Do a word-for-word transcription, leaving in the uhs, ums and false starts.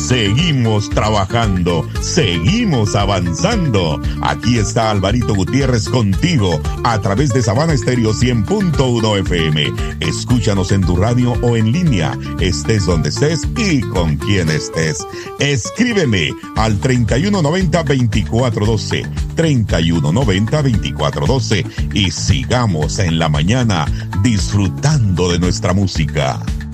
seguimos trabajando, seguimos avanzando. Aquí está Alvarito Gutiérrez contigo a través de Sabana Estéreo cien punto uno F M. Escúchanos en tu radio o en línea, estés donde estés y con quien estés. Escríbeme al treinta y uno noventa, veinticuatro doce, treinta y uno noventa, veinticuatro doce y sigamos en la mañana disfrutando de nuestra música.